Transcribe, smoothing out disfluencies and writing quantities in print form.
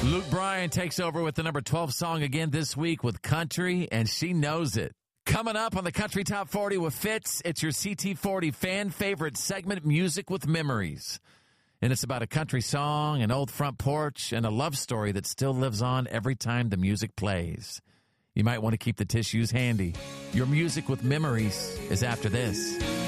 Luke Bryan takes over with the number 12 song again this week with Country, and she knows it. Coming up on the Country Top 40 with Fitz, it's your CT40 fan favorite segment, Music with Memories. And it's about a country song, an old front porch, and a love story that still lives on every time the music plays. You might want to keep the tissues handy. Your Music with Memories is after this.